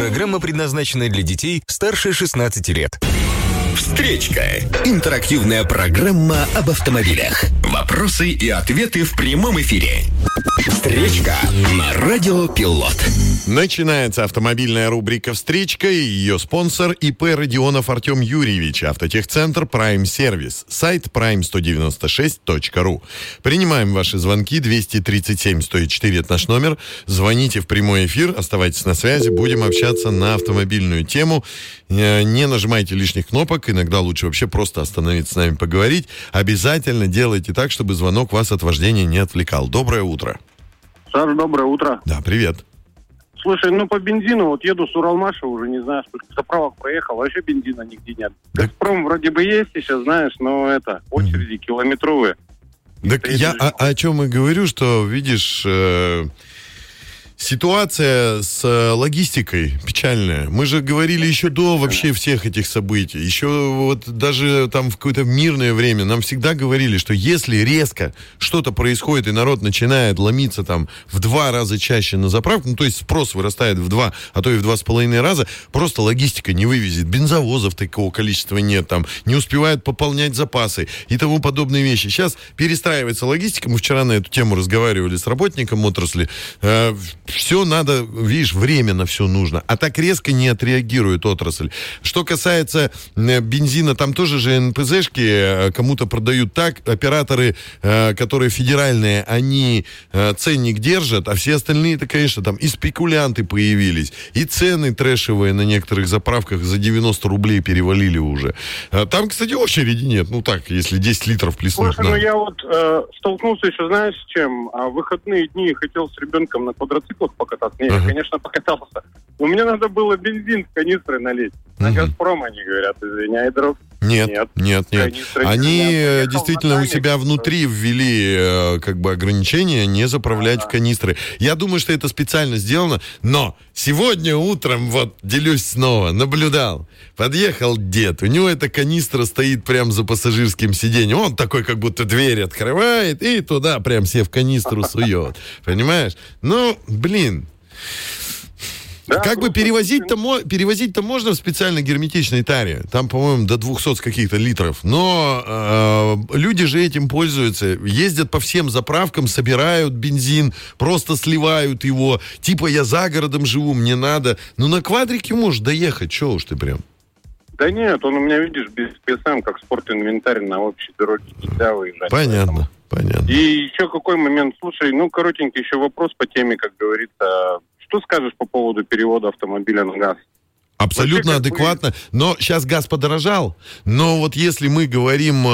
Программа предназначена для детей старше 16 лет. Встречка. Интерактивная программа об автомобилях. Вопросы и ответы в прямом эфире. Встречка на Радио Пилот. Начинается автомобильная рубрика «Встречка» и ее спонсор ИП Родионов Артем Юрьевич, автотехцентр Prime Service, сайт prime196.ru. Принимаем ваши звонки, 237-104 это наш номер. Звоните в прямой эфир, оставайтесь на связи, будем общаться на автомобильную тему. Не нажимайте лишних кнопок, иногда лучше вообще просто остановиться с нами поговорить. Обязательно делайте так, чтобы звонок вас от вождения не отвлекал. Доброе утро. Саш, доброе утро. Да, привет. Слушай, по бензину, еду с Уралмаша, уже не знаю, сколько заправок проехал, вообще бензина нигде нет. Газпром вроде бы есть сейчас, знаешь, но очереди километровые. Так я о чем и говорю, что, видишь, ситуация с логистикой печальная. Мы же говорили еще до вообще всех этих событий. Еще вот даже там в какое-то мирное время нам всегда говорили, что если резко что-то происходит и народ начинает ломиться там в 2 раза чаще на заправку, то есть спрос вырастает в 2, а то и в 2,5 раза, просто логистика не вывезет. Бензовозов такого количества нет, там не успевают пополнять запасы и тому подобные вещи. Сейчас перестраивается логистика. Мы вчера на эту тему разговаривали с работником отрасли. Все надо, видишь, время на все нужно. А так резко не отреагирует отрасль. Что касается бензина, там тоже же НПЗшки кому-то продают так. Операторы, которые федеральные, они ценник держат, а все остальные-то, конечно, там и спекулянты появились, и цены трэшевые на некоторых заправках за 90 рублей перевалили уже. Там, кстати, очереди нет. Если 10 литров плеснуть. Слушай, я столкнулся еще, знаешь, с чем? В выходные дни хотел с ребенком на квадроциклах покататься. Я, конечно, покатался. Но мне надо было бензин в канистры налить. На «Газпром» они говорят, извиняй, друг. Нет. Они действительно у себя внутри ввели ограничение не заправлять в канистры. Я думаю, что это специально сделано. Но сегодня утром, делюсь снова, наблюдал. Подъехал дед. У него эта канистра стоит прямо за пассажирским сиденьем. Он такой, как будто дверь открывает и туда прям себе в канистру сует. Понимаешь? Да, перевозить-то можно в специально герметичной таре. Там, по-моему, до 200 каких-то литров. Но люди же этим пользуются. Ездят по всем заправкам, собирают бензин, просто сливают его. Типа я за городом живу, мне надо. На квадрике можешь доехать. Чего уж ты прям. Да нет, он у меня, видишь, без ПСМ, как спорт-инвентарь на общей дороге нельзя выезжать. Понятно. И еще какой момент. Слушай, коротенький еще вопрос по теме, как говорится. Что скажешь по поводу перевода автомобиля на газ? Абсолютно адекватно. Но сейчас газ подорожал. Но если мы говорим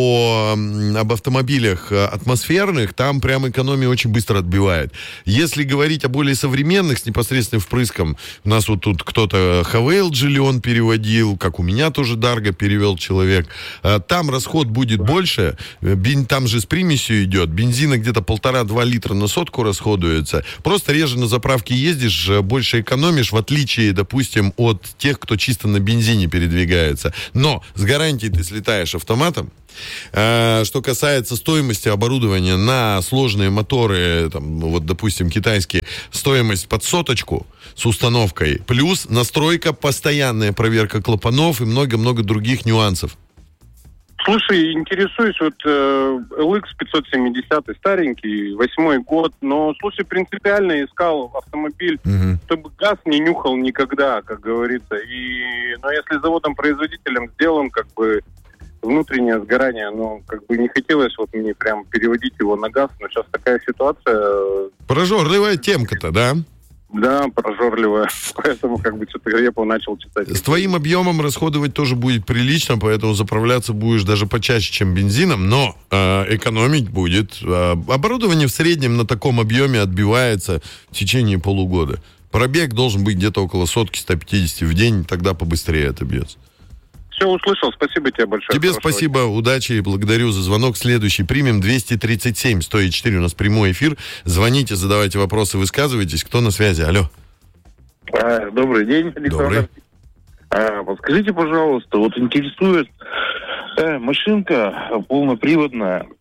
об автомобилях атмосферных, там прям экономия очень быстро отбивает. Если говорить о более современных с непосредственным впрыском, у нас тут кто-то Хавейл Джиллион переводил, как у меня тоже Дарго перевел человек. Там расход будет больше. Там же с примесью идет. Бензина где-то 1,5-2 литра на сотку расходуется. Просто реже на заправке ездишь, больше экономишь, в отличие, допустим, от тех, кто чисто на бензине передвигается. Но с гарантией ты слетаешь автоматом. Что касается стоимости оборудования на сложные моторы, допустим, китайские, стоимость под 100 с установкой, плюс настройка, постоянная проверка клапанов и много-много других нюансов. Слушай, интересуюсь, LX 570 старенький, 8-й год, но, слушай, принципиально искал автомобиль, чтобы газ не нюхал никогда, как говорится. Но если заводом-производителем сделан, внутреннее сгорание, не хотелось мне прям переводить его на газ, но сейчас такая ситуация... Прожорливая темка-то, да? Да, прожорливая. Поэтому что-то репу начал читать. С твоим объемом расходовать тоже будет прилично, поэтому заправляться будешь даже почаще, чем бензином, но экономить будет. Оборудование в среднем на таком объеме отбивается в течение полугода. Пробег должен быть где-то около 100-150 в день, тогда побыстрее отобьется. Все услышал, спасибо тебе большое. Тебе спасибо, удачи и благодарю за звонок. Следующий примем 237-104, у нас прямой эфир. Звоните, задавайте вопросы, высказывайтесь. Кто на связи? Алло. Добрый день, Александр. Подскажите, пожалуйста, интересует машинка полноприводная,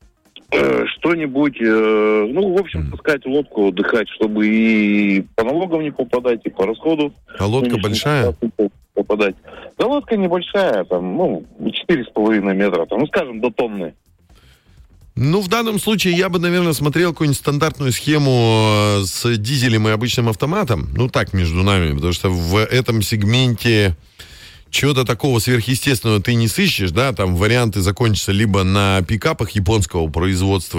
что-нибудь, в общем, таскать лодку, отдыхать, чтобы и по налогам не попадать, и по расходу. А лодка большая? Попадать. Да, лодка небольшая, там, 4,5 метра, там, скажем, до тонны. В данном случае я бы, наверное, смотрел какую-нибудь стандартную схему с дизелем и обычным автоматом. Так, между нами, потому что в этом сегменте чего-то такого сверхъестественного ты не сыщешь, да, там варианты закончатся либо на пикапах японского производства,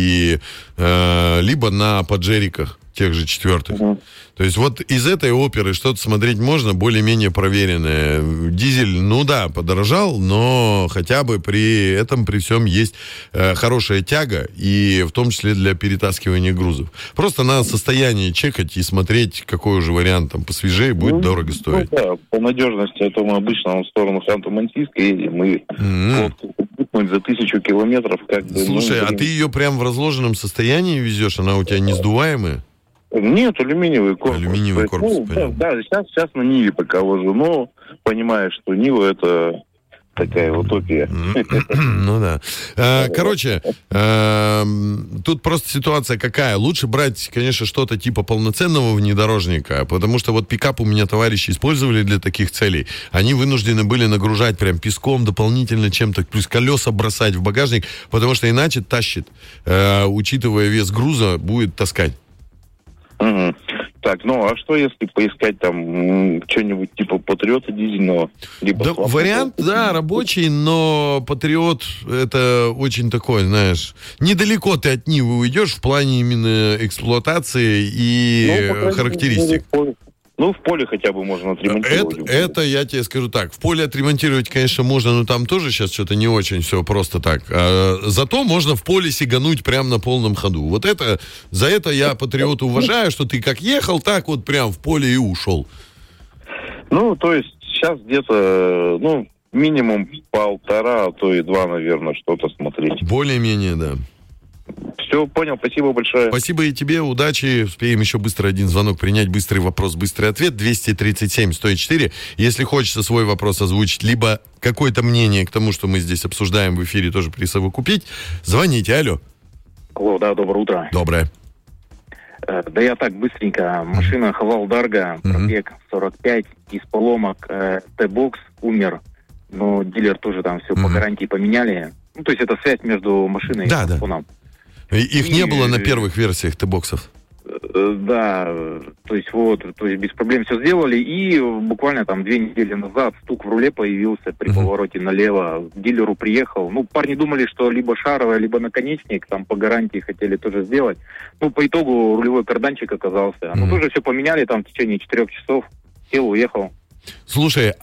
либо на паджериках тех же четвертых. То есть вот из этой оперы что-то смотреть можно, более-менее проверенное. Дизель, подорожал, но хотя бы при всем есть хорошая тяга, и в том числе для перетаскивания грузов. Просто надо состояние чекать и смотреть, какой уже вариант там посвежее будет дорого стоить. По надежности, это мы обычно в сторону Ханты-Мансийска едем, и за 1000 километров Слушай, а ты ее прям в разложенном состоянии везешь? Она у тебя не сдуваемая? Нет, алюминиевый корпус. Алюминиевый корпус, понятно. Сейчас на Ниве пока вожу, но понимаешь, что Нива это такая утопия. Короче, тут просто ситуация какая. Лучше брать, конечно, что-то типа полноценного внедорожника, потому что вот пикап у меня товарищи использовали для таких целей. Они вынуждены были нагружать прям песком дополнительно чем-то, плюс колеса бросать в багажник, потому что иначе тащит. Учитывая вес груза, будет таскать. Так, а что если поискать там что-нибудь типа Патриота дизельного? Либо вариант, рабочий, но Патриот это очень такой, знаешь, недалеко ты от Нивы уйдешь в плане именно эксплуатации и характеристик. В поле хотя бы можно отремонтировать. Это я тебе скажу так. В поле отремонтировать, конечно, можно, но там тоже сейчас что-то не очень все просто так. Зато можно в поле сигануть прямо на полном ходу. Вот за это я Патриота уважаю, что ты как ехал, так вот прям в поле и ушел. То есть сейчас где-то, минимум 1,5, а то и 2, наверное, что-то смотреть. Более-менее, да. Все, понял, спасибо большое. Спасибо и тебе, удачи. Успеем еще быстро один звонок принять, быстрый вопрос, быстрый ответ. 237-104. Если хочется свой вопрос озвучить, либо какое-то мнение к тому, что мы здесь обсуждаем в эфире, тоже присовокупить, звоните. Алло. Алло, доброе утро. Доброе. Да я так быстренько. Машина Хавал Дарга, пробег 45, из поломок Т-бокс умер, но дилер тоже там все по гарантии поменяли. То есть это связь между машиной и телефоном. Их не было на первых версиях Т-боксов? Да, то есть без проблем все сделали, и буквально там 2 недели назад стук в руле появился при повороте налево, к дилеру приехал, парни думали, что либо шаровая, либо наконечник, там по гарантии хотели тоже сделать, по итогу рулевой карданчик оказался, тоже все поменяли там в течение 4 часов, сел, уехал. Слушай,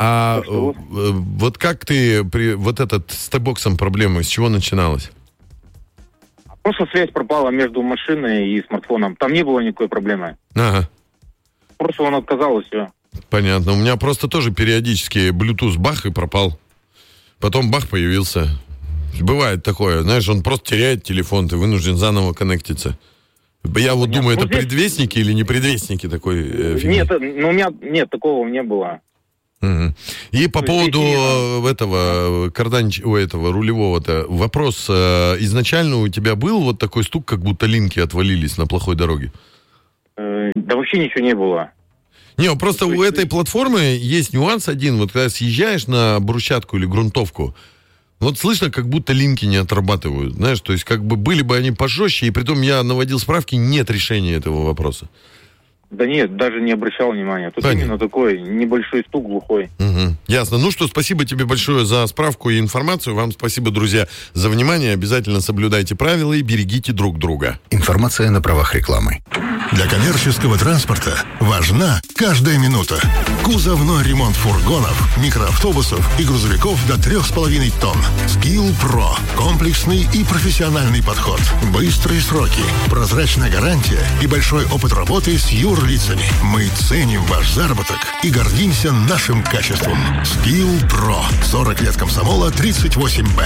вот как ты, с Т-боксом проблема, с чего начиналась? Просто связь пропала между машиной и смартфоном. Там не было никакой проблемы. Ага. Просто он отказал, и все. Понятно. У меня просто тоже периодически Bluetooth бах и пропал. Потом бах появился. Бывает такое. Знаешь, он просто теряет телефон, ты вынужден заново коннектиться. Я вот думаю, это предвестники или не предвестники такой фигни? Нет, у меня такого не было. И по поводу этого рулевого-то вопрос. Изначально у тебя был вот такой стук, как будто линки отвалились на плохой дороге? Да вообще ничего не было. Просто у этой платформы есть нюанс один. Вот когда съезжаешь на брусчатку или грунтовку, вот слышно, как будто линки не отрабатывают. Знаешь, то есть как бы были бы они пожестче, и притом я наводил справки, нет решения этого вопроса. Да нет, даже не обращал внимания. Тут именно такой небольшой стук глухой. Ясно. Спасибо тебе большое за справку и информацию. Вам спасибо, друзья, за внимание. Обязательно соблюдайте правила и берегите друг друга. Информация на правах рекламы. Для коммерческого транспорта важна каждая минута. Кузовной ремонт фургонов, микроавтобусов и грузовиков до 3,5 тонн. Skill Pro. Комплексный и профессиональный подход. Быстрые сроки, прозрачная гарантия и большой опыт работы с юрлицами. Мы ценим ваш заработок и гордимся нашим качеством. Skill Pro. 40 лет комсомола, 38Б.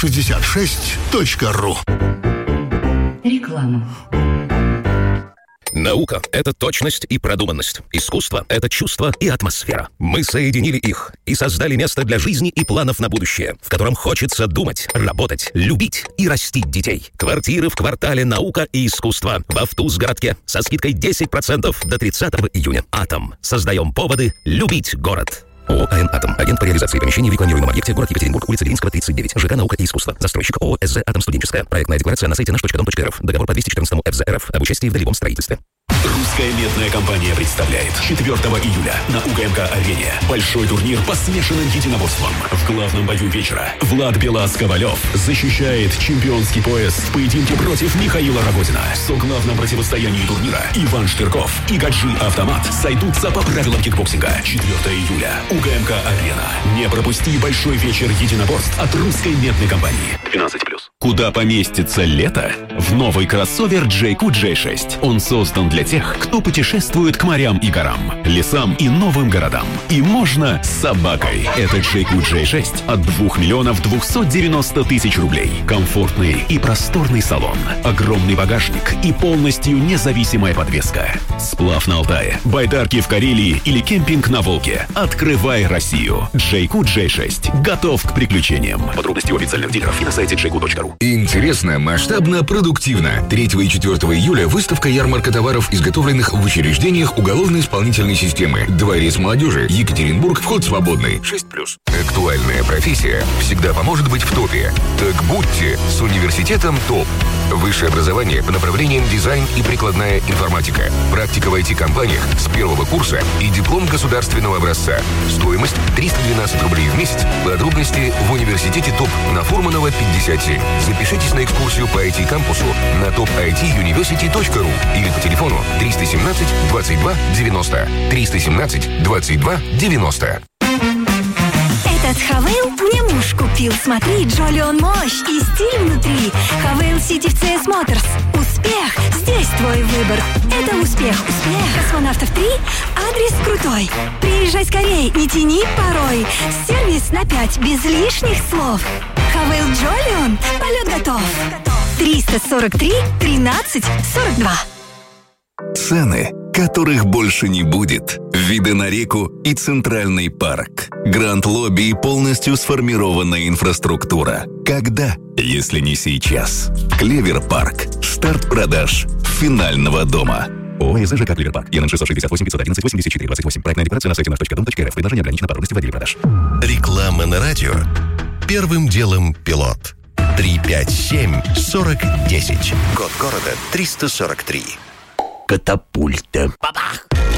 skillpro66.ru. Реклама. Наука — это точность и продуманность. Искусство — это чувство и атмосфера. Мы соединили их и создали место для жизни и планов на будущее, в котором хочется думать, работать, любить и растить детей. Квартиры в квартале «Наука и искусство» в Автуз-городке со скидкой 10% до 30 июня. «Атом». Создаем поводы любить город. ООО «АН Атом». Агент по реализации помещений в рекламируемом объекте. Город Екатеринбург, улица Ленинского, 39. ЖК «Наука и искусство». Застройщик ООО СЗ «Атом Студенческая». Проектная декларация на сайте наш.дом.рф. Договор по 214 ФЗ РФ об участии в долевом строительстве. Русская медная компания представляет 4 июля на УГМК-арене большой турнир по смешанным единоборствам. В главном бою вечера Влад Белас-Ковалев защищает чемпионский пояс в поединке против Михаила Рогозина. В соглавном противостоянии турнира Иван Штырков и Гаджи Автомат сойдутся по правилам кикбоксинга. 4 июля. УГМК-арена. Не пропусти большой вечер единоборств от Русской медной компании. 12+. Куда поместится лето? В новый кроссовер Джейку J6. Он создан для тех, кто путешествует к морям и горам, лесам и новым городам. И можно с собакой. Это Джейку J6 от 2 миллионов 290 тысяч рублей. Комфортный и просторный салон, огромный багажник и полностью независимая подвеска. Сплав на Алтае, байдарки в Карелии или кемпинг на Волге. Открывай Россию. Джейку J6 готов к приключениям. Подробности у официальных дилеров и на сайте jayco.ru. Интересно, масштабно, продуктивно. 3 и 4 июля выставка ярмарка товаров, изготовленных в учреждениях уголовно-исполнительной системы. Дворец молодежи. Екатеринбург. Вход свободный. 6+. Актуальная профессия всегда поможет быть в топе. Так будьте с университетом ТОП. Высшее образование по направлениям дизайн и прикладная информатика. Практика в IT-компаниях с первого курса и диплом государственного образца. Стоимость 312 рублей в месяц. Подробности в университете ТОП на Фурманова 57. Запишитесь на экскурсию по IT-кампусу на topituniversity.ru или по телефону 317 22 90. 317 22 90. Этот Хавейл мне муж купил. Смотри, Джоли он мощь и стиль внутри. Хавейл Сити в CS Motors. Успех, здесь твой выбор. Это успех. Космонавтов 3, адрес крутой. Приезжай скорей, не тяни порой. Сервис на 5, без лишних слов. Хавейл Джолион, полет готов. 343 13 42. Цены, которых больше не будет. Виды на реку и Центральный парк. Гранд-лобби и полностью сформированная инфраструктура. Когда, если не сейчас? Клевер Парк. Старт продаж финального дома. ООО ЖК Клевер Парк. ЕН 668 511 84 28. Проектная декларация на сайте наш.дом.рф. Предложение ограничено по родности владельца продаж. Реклама на радио. Первым делом пилот. 357 40 10. Код города 343. Катапульта. Бабах!